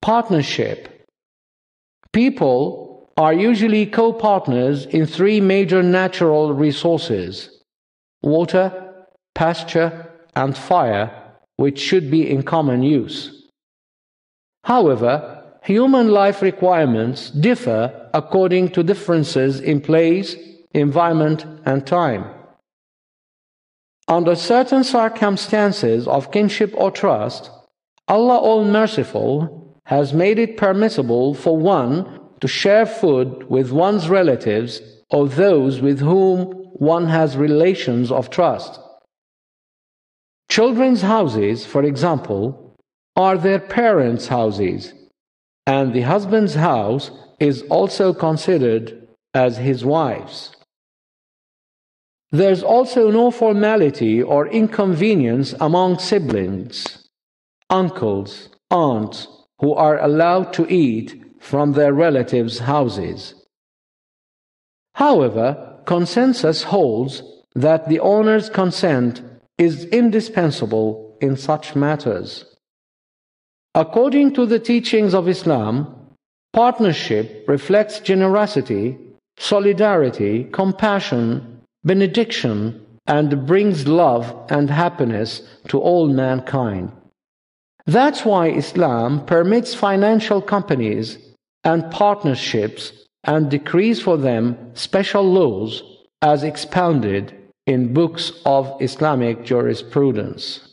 Partnership. People are usually co-partners in three major natural resources: water, pasture, and fire, which should be in common use. However, human life requirements differ according to differences in place, environment, and time. Under certain circumstances of kinship or trust, Allah All-Merciful has made it permissible for one to share food with one's relatives or those with whom one has relations of trust. Children's houses, for example, are their parents' houses, and the husband's house is also considered as his wife's. There's also no formality or inconvenience among siblings, uncles, aunts, who are allowed to eat from their relatives' houses. However, consensus holds that the owner's consent is indispensable in such matters. According to the teachings of Islam, partnership reflects generosity, solidarity, compassion, benediction, and brings love and happiness to all mankind. That's why Islam permits financial companies and partnerships and decrees for them special laws as expounded in books of Islamic jurisprudence.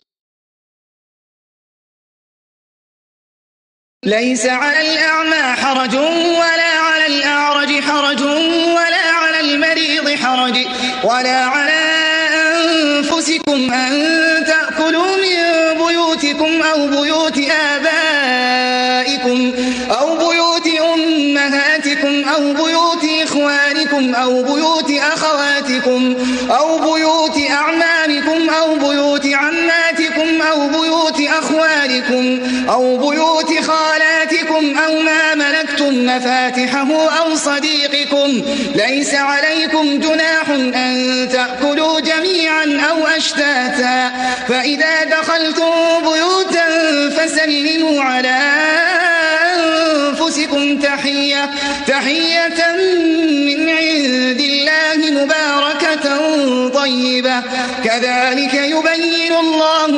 ليس على الأعمى حرج ولا على الأعرج حرج ولا على المريض حرج ولا على أنفسكم أن تأكلوا من بيوتكم أو بيوت آبائكم أو بيوت أمهاتكم أو بيوت إخوانكم أو بيوت أخواتكم أو بيوت أعمامكم أو بيوت عماتكم أو بيوت أخوالكم أو بيوت خالاتكم أو ما ملكتم مفاتحه أو صديقكم. ليس عليكم جناح أن تأكلوا جميعا أو أشتاتا، فإذا دخلتم بيوتا فسلموا على أنفسكم تحية من عند الله مباركة طيبة، كذلك يبين الله